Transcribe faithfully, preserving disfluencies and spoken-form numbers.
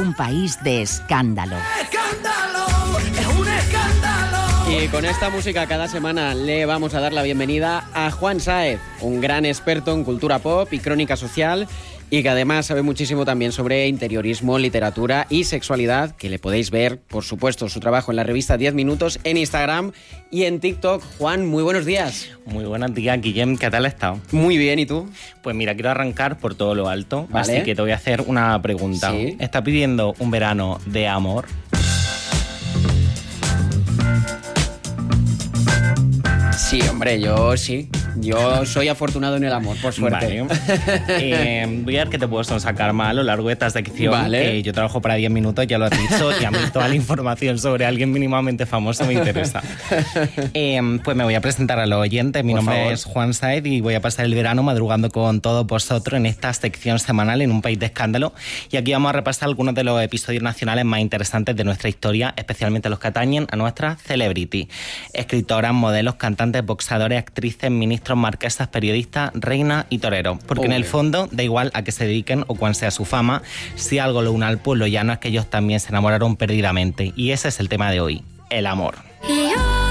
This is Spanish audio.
un país de escándalo. ¡Escándalo! ¡Es un escándalo! Y con esta música cada semana le vamos a dar la bienvenida a Juan Sáez, un gran experto en cultura pop y crónica social, y que además sabe muchísimo también sobre interiorismo, literatura y sexualidad, que le podéis ver, por supuesto, su trabajo en la revista diez minutos, en Instagram y en TikTok. Juan, muy buenos días. Muy buenos días, Guillem, ¿qué tal has estado? Muy bien, ¿y tú? Pues mira, quiero arrancar por todo lo alto, Vale. así que te voy a hacer una pregunta. Sí. ¿Estás pidiendo un verano de amor? Sí, hombre, yo sí. Yo soy afortunado en el amor, por suerte. Vale. eh, voy a ver qué te puedo sacar más a lo largo de esta sección. Vale. Eh, yo trabajo para diez minutos, ya lo has dicho, y a mí toda la información sobre alguien mínimamente famoso me interesa. Eh, pues me voy a presentar a los oyentes. Mi Por nombre favor. es Juan Sáez y voy a pasar el verano madrugando con todos vosotros en esta sección semanal en un país de escándalo. Y aquí vamos a repasar algunos de los episodios nacionales más interesantes de nuestra historia, especialmente los que atañen a nuestras celebrities. Escritoras, modelos, cantantes, boxeadores, actrices, ministros, marquesas, periodistas, reinas y toreros. Porque en el fondo da igual a qué se dediquen o cuán sea su fama, si algo lo une al pueblo llano es que ellos también se enamoraron perdidamente. Y ese es el tema de hoy, el amor.